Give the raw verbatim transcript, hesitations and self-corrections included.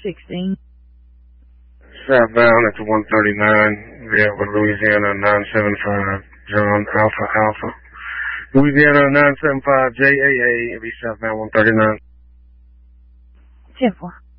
sixteen. Southbound at the one thirty-nine, Vietwood, Louisiana, nine seven five, John Alpha Alpha. Louisiana, nine seven five, J A A, it'll be southbound one thirty-nine. ten four.